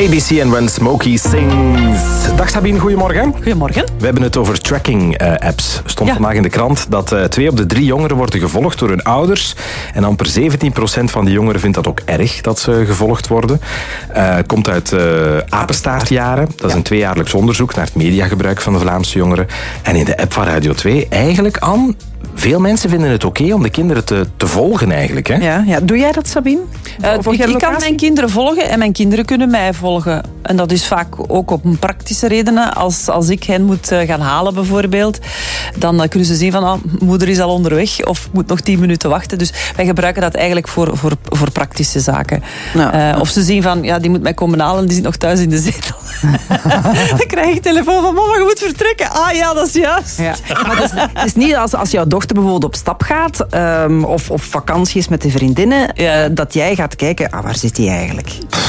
ABC en When Smokey Sings. Dag Sabine, goedemorgen. Goedemorgen. We hebben het over tracking-apps. Stond vandaag in de krant dat 2 op de 3 jongeren worden gevolgd door hun ouders. En amper 17% van die jongeren vindt dat ook erg dat ze gevolgd worden. Komt uit Apenstaartjaren. Dat is een 2-jaarlijks onderzoek naar het mediagebruik van de Vlaamse jongeren. En in de app van Radio 2 eigenlijk aan... Veel mensen vinden het oké om de kinderen te volgen eigenlijk. Hè? Ja. Doe jij dat, Sabine? Ik kan mijn kinderen volgen en mijn kinderen kunnen mij volgen. En dat is vaak ook op praktische redenen. Als ik hen moet gaan halen bijvoorbeeld, dan kunnen ze zien van moeder is al onderweg of moet nog 10 minuten wachten. Dus wij gebruiken dat eigenlijk voor praktische zaken. Ja. Of ze zien van, die moet mij komen halen, die zit nog thuis in de zetel. Dan krijg ik telefoon van mama, je moet vertrekken. Ah ja, dat is juist. Ja. Maar het is niet als jouw dochter bijvoorbeeld op stap gaat of vakantie is met de vriendinnen, dat jij gaat kijken, waar zit die eigenlijk?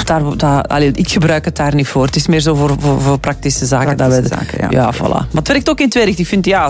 Ik gebruik het daar niet voor. Het is meer zo voor praktische zaken. Ja, voilà. Maar het werkt ook in 2 richtingen. Ik vind,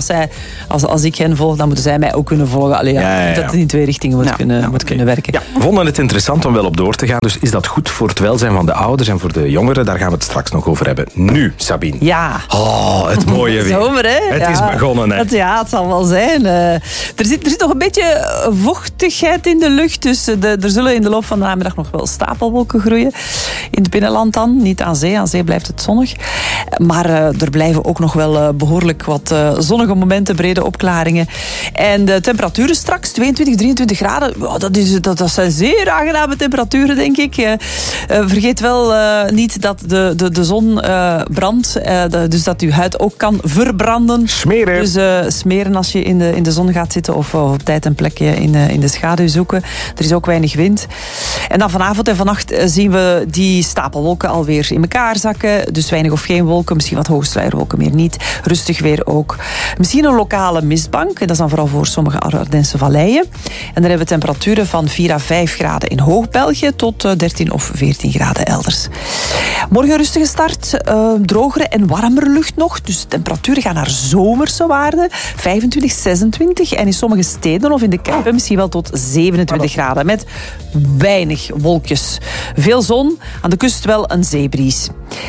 als ik hen volg, dan moeten zij mij ook kunnen volgen. Dat het in 2 richtingen moet kunnen werken. Ja, we vonden het interessant om wel op door te gaan. Dus is dat goed voor het welzijn van de ouders en voor de jongeren? Daar gaan we het straks nog over hebben. Nu, Sabine. Ja. Oh, het mooie weer. Zomer, hè? Het is begonnen, hè? Het zal wel zijn. Er zit nog een beetje vochtigheid in de lucht. Dus er zullen in de loop van de namiddag nog wel stapelwolken groeien. In het binnenland dan. Niet aan zee. Aan zee blijft het zonnig. Maar er blijven ook nog wel behoorlijk wat zonnige momenten, brede opklaringen. En de temperaturen straks, 22, 23 graden. Dat zijn zeer aangename temperaturen, denk ik. Vergeet wel niet dat de zon brandt. Dus dat uw huid ook kan verbranden. Smeren. Dus smeren als je in de zon gaat zitten of op tijd een plekje in de schaduw zoeken. Er is ook weinig wind. En dan vanavond en vannacht zien we die stapelwolken alweer in elkaar zakken. Dus weinig of geen wolken, misschien wat hoge sluierwolken, meer niet. Rustig weer ook. Misschien een lokale mistbank. Dat is dan vooral voor sommige Ardense valleien. En dan hebben we temperaturen van 4 à 5 graden in Hoog-België tot 13 of 14 graden elders. Morgen rustige start. Drogere en warmere lucht nog. Dus de temperaturen gaan naar zomerse waarden. 25, 26 en in sommige steden of in de Kempen misschien wel tot 27 graden. Met weinig wolkjes. Veel zon, aan de kust wel een zeebries.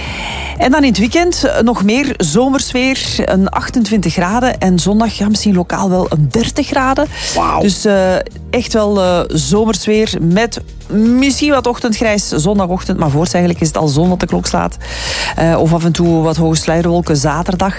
En dan in het weekend nog meer zomersweer, een 28 graden. En zondag misschien lokaal wel een 30 graden. Wow. Dus echt wel zomersweer met misschien wat ochtendgrijs zondagochtend. Maar voorts eigenlijk is het al zon wat de klok slaat. Of af en toe wat hoge sluierwolken zaterdag.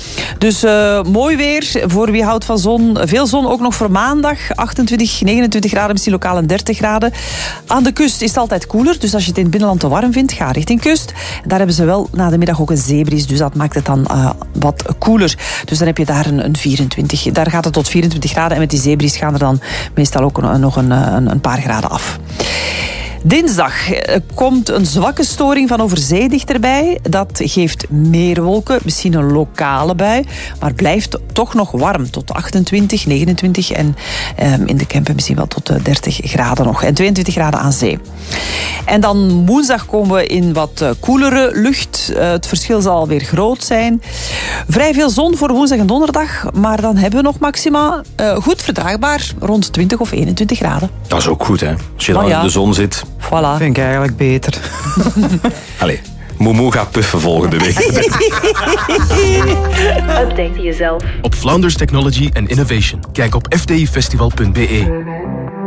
Dus mooi weer voor wie houdt van zon. Veel zon ook nog voor maandag. 28, 29 graden, misschien lokaal een 30 graden. Aan de kust is het altijd koeler. Dus als je het in het binnenland te warm vindt, ga richting kust. Daar hebben ze wel na de middag ook een zeebries. Dus dat maakt het dan wat koeler. Dus dan heb je daar een 24. Daar gaat het tot 24 graden. En met die zeebries gaan er dan meestal ook nog een paar graden af. Dinsdag komt een zwakke storing van over zee dichterbij. Dat geeft meer wolken, misschien een lokale bui. Maar blijft toch nog warm, tot 28, 29 en in de Kempen misschien wel tot 30 graden nog. En 22 graden aan zee. En dan woensdag komen we in wat koelere lucht. Het verschil zal alweer groot zijn. Vrij veel zon voor woensdag en donderdag. Maar dan hebben we nog maxima goed verdraagbaar rond 20 of 21 graden. Dat is ook goed, hè? Als je dan in de zon zit. Voilà. Vind ik eigenlijk beter. Allee, Momo gaat puffen volgende week. Update jezelf. Op Flounders Technology and Innovation. Kijk op fdifestival.be.